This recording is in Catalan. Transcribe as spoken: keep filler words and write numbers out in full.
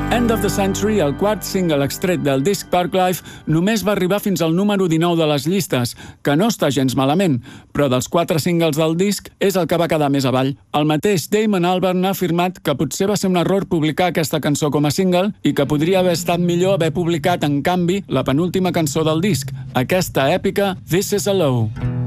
End of the Century, el quart single extret del disc Parklife, només va arribar fins al número dinou de les llistes, que no està gens malament, però dels quatre singles del disc és el que va quedar més avall. El mateix Damon Albarn ha afirmat que potser va ser un error publicar aquesta cançó com a single i que podria haver estat millor haver publicat, en canvi, la penúltima cançó del disc, aquesta èpica This Is a Low.